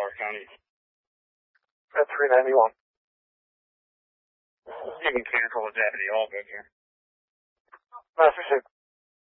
Clark County. At 391. You can cancel the deputy. All good here. Master 6.